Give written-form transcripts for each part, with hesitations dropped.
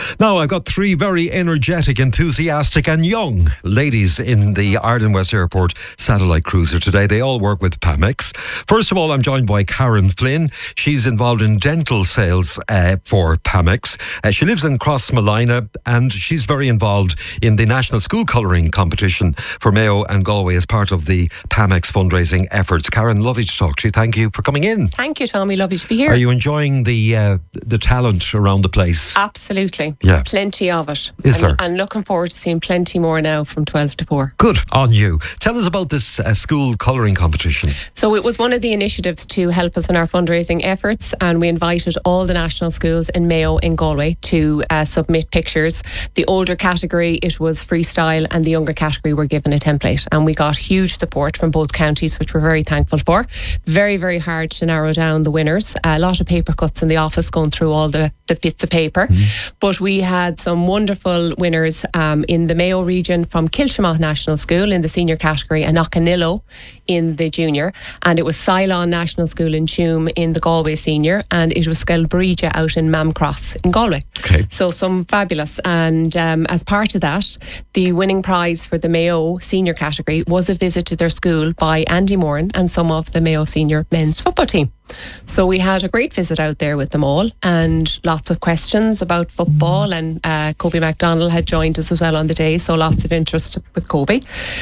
Now, I've got three very energetic, enthusiastic and young ladies in the Ireland West Airport satellite cruiser today. They all work with Pamex. First of all, I'm joined by Karen Flynn. She's involved in dental sales for Pamex. She lives in Crossmolina and she's very involved in the National School Colouring Competition for Mayo and Galway as part of the Pamex fundraising efforts. Karen, lovely to talk to you. Thank you for coming in. Thank you, Tommy. Lovely to be here. Are you enjoying the talent around the place? Absolutely. Yeah. Plenty of it. Is there? And looking forward to seeing plenty more now from 12 to 4. Good on you. Tell us about this school colouring competition. So it was one of the initiatives to help us in our fundraising efforts, and we invited all the national schools in Mayo in Galway to submit pictures. The older category, it was freestyle, and the younger category were given a template, and we got huge support from both counties, which we're very thankful for. Very, very hard to narrow down the winners. A lot of paper cuts in the office going through all the bits of paper. But we had some wonderful winners in the Mayo region from Kilshamont National School in the senior category and Knockanillo in the junior, and it was Cylon National School in Tuam in the Galway senior, and it was Skelbrija out in Mamcross in Galway. Okay. So some fabulous, and as part of that, the winning prize for the Mayo senior category was a visit to their school by Andy Moran and some of the Mayo senior men's football team. So we had a great visit out there with them all, and lots of questions about football, and Kobe MacDonald had joined us as well on the day, so lots of interest with Kobe.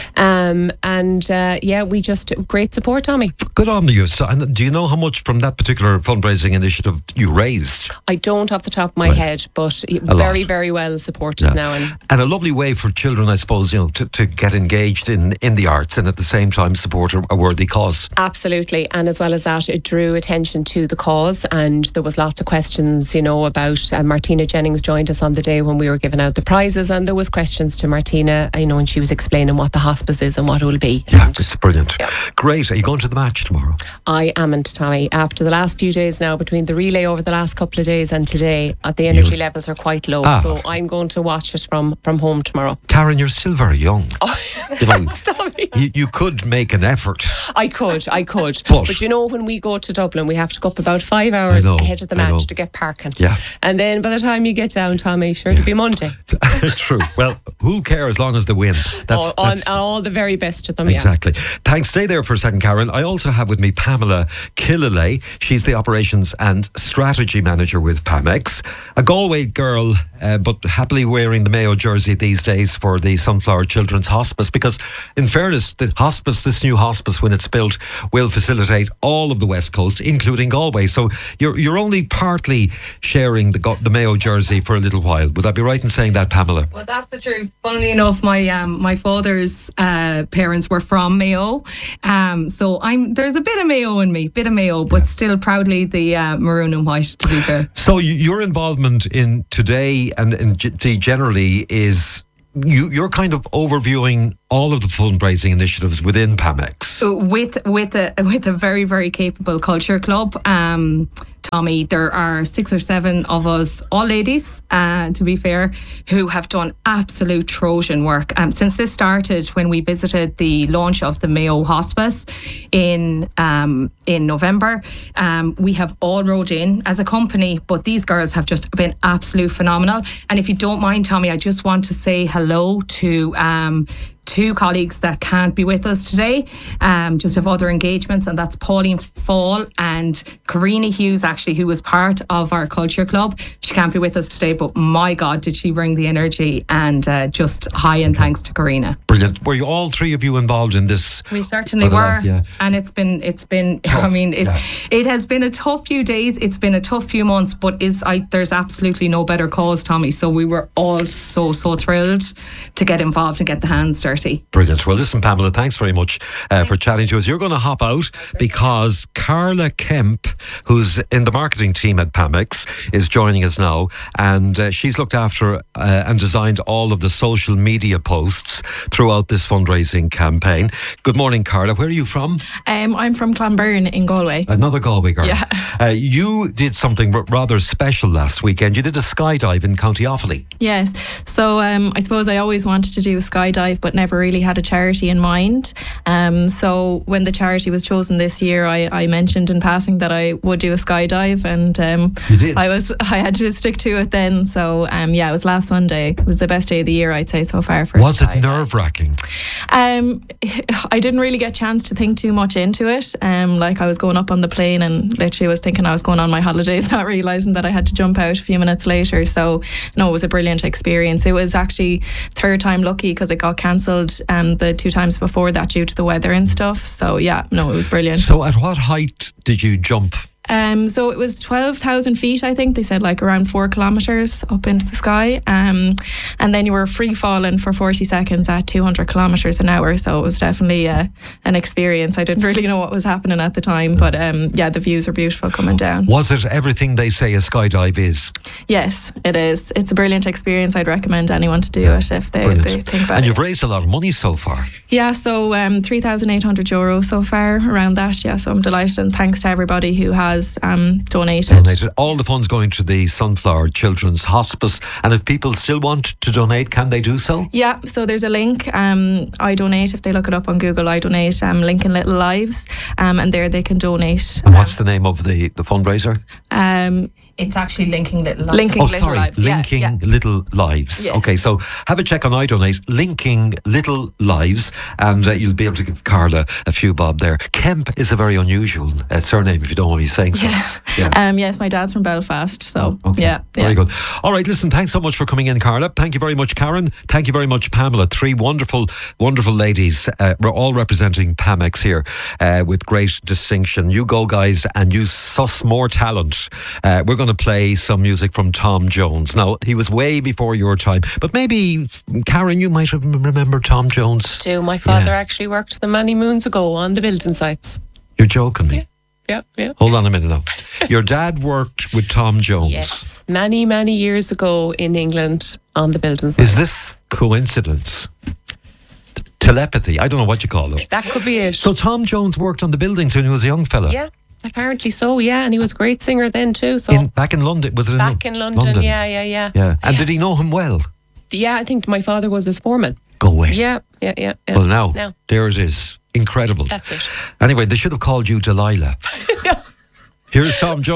We just, great support, Tommy. Good on you. So, and do you know how much from that particular fundraising initiative you raised? I don't off the top of my head, but very, very well supported now. And a lovely way for children, I suppose, to get engaged in the arts and at the same time support a worthy cause. Absolutely. And as well as that, it drew attention to the cause, and there was lots of questions, about Martina Jennings joined us on the day when we were giving out the prizes, and there was questions to Martina, and she was explaining what the hospice is and what it will be. Yeah, it's brilliant. Yeah. Great. Are you going to the match tomorrow? I amn't, Tommy. After the last few days now, between the relay over the last couple of days and today, the energy levels are quite low. So I'm going to watch it from home tomorrow. Karen, you're still very young. Thanks, Tommy. You could make an effort. I could. But when we go to Dublin, we have to go up about 5 hours ahead of the match to get parking. Yeah. And then by the time you get down, Tommy, it'll be Monday. True. Well, who'll care as long as they win? That's all the very best to them. Exactly. Thanks. Stay there for a second, Karen. I also have with me Pamela Killalay. She's the Operations and Strategy Manager with Pamex. A Galway girl, but happily wearing the Mayo jersey these days for the Sunflower Children's Hospice, because in fairness, this new hospice, when it's built, will facilitate all of the West Coast, including Galway. So you're only partly sharing the Mayo jersey for a little while. Would I be right in saying that, Pamela? Well, that's the truth. Funnily enough, my father's parents were from Mayo, so there's a bit of Mayo in me, but still proudly the maroon and white, to be fair. So your involvement in today and generally is you're kind of overviewing all of the fundraising initiatives within Pamex. With a very, very capable culture club. Tommy, there are 6 or 7 of us, all ladies, to be fair, who have done absolute Trojan work. Since this started, when we visited the launch of the Mayo Hospice in November, we have all rowed in as a company, but these girls have just been absolute phenomenal. And if you don't mind, Tommy, I just want to say hello to 2 colleagues that can't be with us today, just have other engagements, and that's Pauline Fall and Karina Hughes, actually, who was part of our culture club. She can't be with us today, but my God, did she bring the energy, and just high and thanks to Karina. Brilliant. Were you all 3 of you involved in this? We certainly were, and it's been tough. I mean, it has been a tough few days, it's been a tough few months, but there's absolutely no better cause, Tommy, so we were all so thrilled to get involved and get the hands dirty. Brilliant. Well, listen, Pamela, thanks very much for chatting to us. You're going to hop out because Carla Kemp, who's in the marketing team at Pamex, is joining us now, and she's looked after and designed all of the social media posts throughout this fundraising campaign. Good morning, Carla. Where are you from? I'm from Clonbyrne in Galway. Another Galway girl. Yeah. You did something rather special last weekend. You did a skydive in County Offaly. Yes. So I suppose I always wanted to do a skydive, but never never really had a charity in mind. So when the charity was chosen this year, I mentioned in passing that I would do a skydive, and You did? I had to stick to it then. So it was last Sunday. It was the best day of the year, I'd say, so far for Was a it skydive. nerve-wracking? I didn't really get a chance to think too much into it. Like, I was going up on the plane and literally was thinking I was going on my holidays, not realising that I had to jump out a few minutes later. So no, it was a brilliant experience. It was actually third time lucky because it got cancelled the 2 times before that due to the weather and stuff. So yeah, no, it was brilliant. So at what height did you jump? So it was 12,000 feet, I think. They said like around 4 kilometres up into the sky. And then you were free falling for 40 seconds at 200 kilometres an hour. So it was definitely an experience. I didn't really know what was happening at the time. But the views were beautiful coming down. Was it everything they say a skydive is? Yes, it is. It's a brilliant experience. I'd recommend anyone to do it if they think about it. And you've raised a lot of money so far. Yeah, so €3,800 so far, around that. Yeah, so I'm delighted, and thanks to everybody who has donated. All the funds going to the Sunflower Children's Hospice. And if people still want to donate, can they do so? Yeah, so there's a link, I Donate. If they look it up on Google, I Donate, Linking Little Lives, and there they can donate. And what's the name of the fundraiser? It's actually Linking Little Lives. Linking Little Lives. Linking yeah. Little Lives. Yes. Okay, so have a check on iDonate, Linking Little Lives, and you'll be able to give Carla a few bob there. Kemp is a very unusual surname, if you don't want me saying so. Yes. Yeah. Yes, my dad's from Belfast, so Okay. yeah. Very good. All right, listen, thanks so much for coming in, Carla. Thank you very much, Karen. Thank you very much, Pamela. 3 wonderful, wonderful ladies. We're all representing Pamex here with great distinction. You go, guys, and you suss more talent. We're going to play some music from Tom Jones. Now, he was way before your time, but maybe, Karen, you might remember Tom Jones. My father actually worked them many moons ago on the building sites. You're joking me. Yeah. Hold on a minute now. Your dad worked with Tom Jones. Yes, many years ago in England on the building sites. Is this coincidence? Telepathy? I don't know what you call it. That could be it. So Tom Jones worked on the buildings when he was a young fella? Yeah, apparently so, yeah. And he was a great singer then too. So Back in London? Was it back in London? Yeah. Yeah. And did he know him well? Yeah, I think my father was his foreman. Go away. Yeah. Well, now, there it is. Incredible. That's it. Anyway, they should have called you Delilah. Here's Tom Jones.